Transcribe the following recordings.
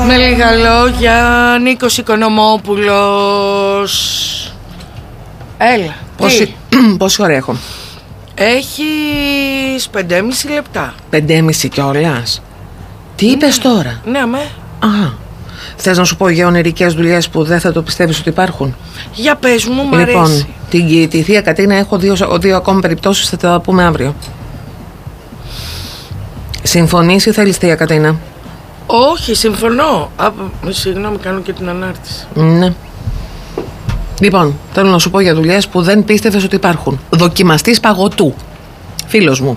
Με λίγα λόγια, Νίκος Οικονομόπουλος. Έλα. Πόση ώρα έχω? Έχεις 5,5 λεπτά. 5,5 κιόλας? Τι είπες τώρα? Ναι, με. Α, θες να σου πω για ονειρικές δουλειές που δεν θα το πιστεύεις ότι υπάρχουν? Για πες μου, μου Λοιπόν, αρέσει. τη θεία Κατίνα έχω δύο ακόμα περιπτώσεις, θα τα πούμε αύριο. Συμφωνείς ή θέλεις, θεία Κατίνα? Όχι, συμφωνώ. Συγγνώμη, κάνω και την ανάρτηση. Ναι. Λοιπόν, θέλω να σου πω για δουλειές που δεν πίστευες ότι υπάρχουν. Δοκιμαστής παγωτού. Φίλος μου.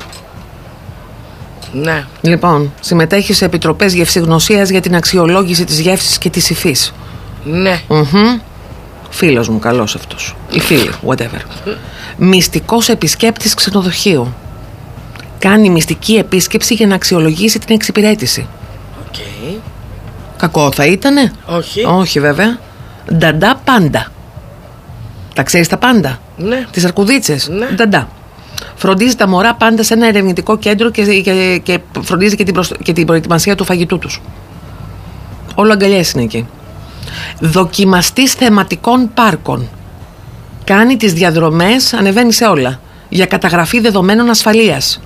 Ναι. Λοιπόν, συμμετέχει σε επιτροπές γευσηγνωσίας για την αξιολόγηση της γεύσης και της υφής. Ναι. Φίλος μου, καλός αυτός. Η φίλη, whatever. Μυστικός επισκέπτης ξενοδοχείου. Κάνει μυστική επίσκεψη για να αξιολογήσει την εξυπηρέτηση. Okay. Κακό θα ήτανε? Όχι. Όχι βέβαια. Νταντά πάντα. Τα ξέρεις τα πάντα? Ναι. Τις αρκουδίτσες? Ναι. Νταντά. Φροντίζει τα μωρά πάντα σε ένα ερευνητικό κέντρο και φροντίζει και την προετοιμασία του φαγητού τους. Όλο αγκαλιές είναι εκεί. Δοκιμαστής θεματικών πάρκων. Κάνει τις διαδρομές, ανεβαίνει σε όλα. Για καταγραφή δεδομένων ασφαλείας.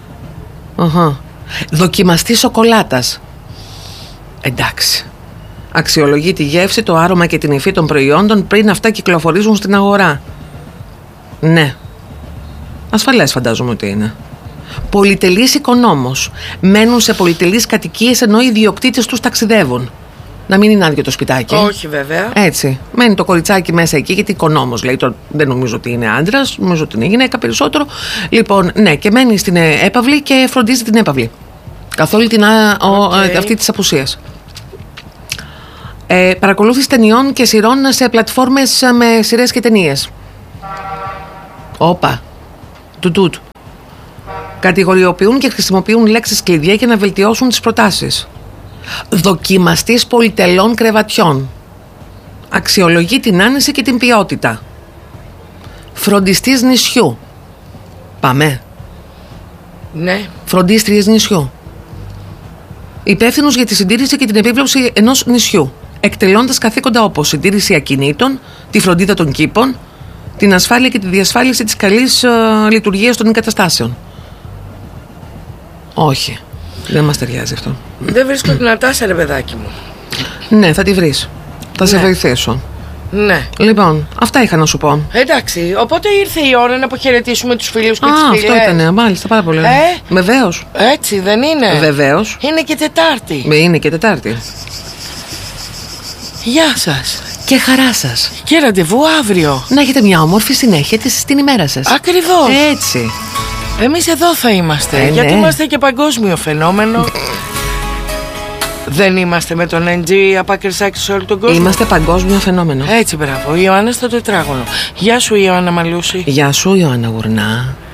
Δοκιμαστής σοκολάτας. Εντάξει. Αξιολογεί τη γεύση, το άρωμα και την υφή των προϊόντων πριν αυτά κυκλοφορίζουν στην αγορά. Ναι. Ασφαλές φαντάζομαι ότι είναι. Πολυτελής οικονόμος. Μένουν σε πολυτελείς κατοικίες ενώ οι ιδιοκτήτες τους ταξιδεύουν. Να μην είναι άδειο το σπιτάκι. Όχι βέβαια. Έτσι. Μένει το κοριτσάκι μέσα εκεί γιατί οικονόμος λέει. Δεν νομίζω ότι είναι άντρας, νομίζω ότι είναι γυναίκα περισσότερο. Λοιπόν, ναι, και μένει στην έπαυλη και φροντίζει την έπαυλη. Καθ' όλη την αυτή της απουσίας. Παρακολούθηση ταινιών και σειρών σε πλατφόρμες με σειρές και ταινίες. Όπα. Τουτούτ. Κατηγοριοποιούν και χρησιμοποιούν λέξεις κλειδιά για να βελτιώσουν τις προτάσεις. Δοκιμαστής πολυτελών κρεβατιών. Αξιολογεί την άνεση και την ποιότητα. Φροντιστής νησιού. Πάμε. Ναι. Φροντίστριες νησιού. Υπεύθυνος για τη συντήρηση και την επίβλεψη ενός νησιού, εκτελώντας καθήκοντα όπως συντήρηση ακινήτων, τη φροντίδα των κήπων, την ασφάλεια και τη διασφάλιση της καλής λειτουργίας των εγκαταστάσεων. Όχι, δεν μας ταιριάζει αυτό. Δεν βρίσκω την Νατάσα, ρε παιδάκι μου. Ναι, θα τη βρεις. Θα σε βοηθήσω. Ναι. Λοιπόν, αυτά είχα να σου πω. Εντάξει, οπότε ήρθε η ώρα να αποχαιρετήσουμε τους φίλους και τις φίλες. Αυτό ήτανε, μάλιστα, πάρα πολύ. Βεβαίως. Έτσι δεν είναι? Βεβαίως. Είναι και Τετάρτη. Είναι και Τετάρτη. Γεια σας. Και χαρά σας. Και ραντεβού αύριο. Να έχετε μια όμορφη συνέχεια στην ημέρα σας. Ακριβώς. Έτσι. Εμείς εδώ θα είμαστε, γιατί είμαστε και παγκόσμιο φαινόμενο. Δεν είμαστε με τον NG απάκρισάκι σε όλο τον κόσμο. Είμαστε παγκόσμιο φαινόμενο. Έτσι, μπράβο. Η Ιωάννα στο τετράγωνο. Γεια σου, Ιωάννα Μαλούση. Γεια σου, Ιωάννα Γουρνά.